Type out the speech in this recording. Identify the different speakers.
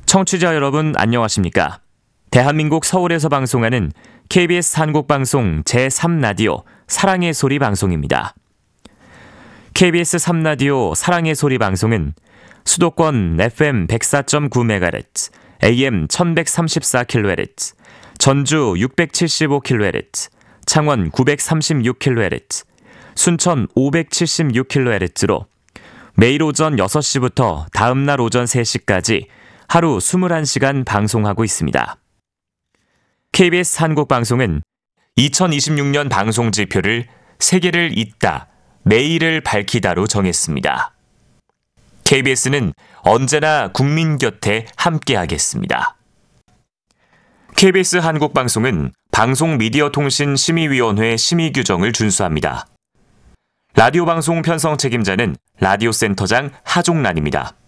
Speaker 1: 청취자 여러분 안녕하십니까? 대한민국 서울에서 방송하는 KBS 한국방송 제3라디오 사랑의 소리 방송입니다. KBS 3라디오 사랑의 소리 방송은 수도권 FM 104.9MHz, AM 1134kHz, 전주 675kHz, 창원 936kHz, 순천 576kHz로 매일 오전 6시부터 다음날 오전 3시까지 하루 21시간 방송하고 있습니다. KBS 한국방송은 2026년 방송 지표를 세계를 잇다, 매일을 밝히다로 정했습니다. KBS는 언제나 국민 곁에 함께하겠습니다. KBS 한국방송은 방송미디어통신심의위원회 심의 규정을 준수합니다. 라디오 방송 편성 책임자는 라디오센터장 하종란입니다.